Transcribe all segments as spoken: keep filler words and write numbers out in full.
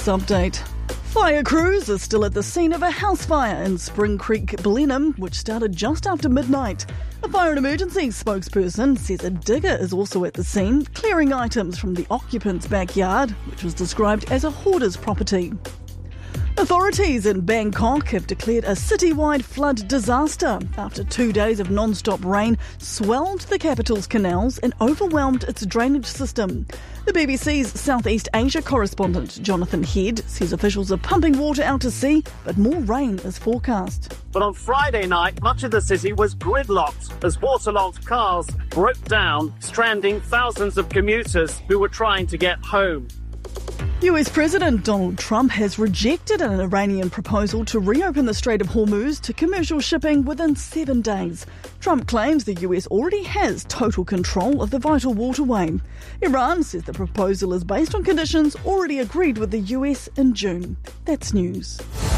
this update. Fire crews are still at the scene of a house fire in Spring Creek, Blenheim, which started just after midnight. A fire and emergency spokesperson says a digger is also at the scene, clearing items from the occupant's backyard, which was described as a hoarder's property. Authorities in Bangkok have declared a citywide flood disaster after two days of non-stop rain swelled the capital's canals and overwhelmed its drainage system. The B B C's Southeast Asia correspondent Jonathan Head says officials are pumping water out to sea, but more rain is forecast. But on Friday night, much of the city was gridlocked as waterlogged cars broke down, stranding thousands of commuters who were trying to get home. U S President Donald Trump has rejected an Iranian proposal to reopen the Strait of Hormuz to commercial shipping within seven days. Trump claims the U S already has total control of the vital waterway. Iran says the proposal is based on conditions already agreed with the U S in June. That's news.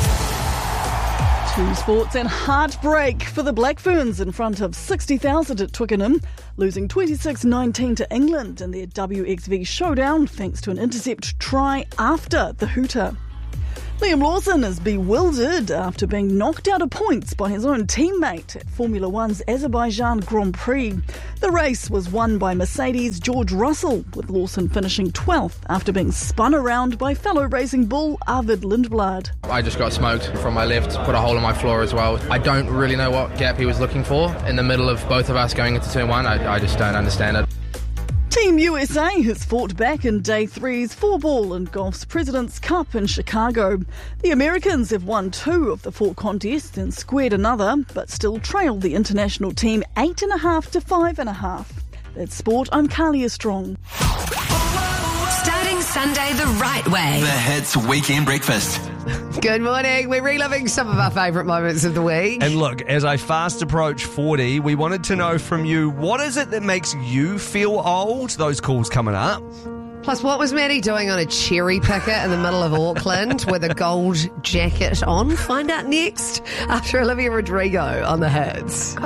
To sports and heartbreak for the Black Ferns in front of sixty thousand at Twickenham, losing twenty-six nineteen to England in their W X V showdown thanks to an intercept try after the hooter. Liam Lawson is bewildered after being knocked out of points by his own teammate at Formula One's Azerbaijan Grand Prix. The race was won by Mercedes' George Russell, with Lawson finishing twelfth after being spun around by fellow Racing Bull Arvid Lindblad. I just got smoked from my left, put a hole in my floor as well. I don't really know what gap he was looking for in the middle of both of us going into turn one. I, I just don't understand it. Team U S A has fought back in day three's four-ball in golf's President's Cup in Chicago. The Americans have won two of the four contests and squared another, but still trailed the international team eight and a half to five and a half. That's sport. I'm Carlia Strong. Starting Sunday the right way. The Hits Weekend Breakfast. Good morning. We're reliving some of our favourite moments of the week. And look, as I fast approach forty, we wanted to know from you, what is it that makes you feel old? Those calls coming up. Plus, what was Maddie doing on a cherry picker in the middle of Auckland with a gold jacket on? Find out next after Olivia Rodrigo on the Hits.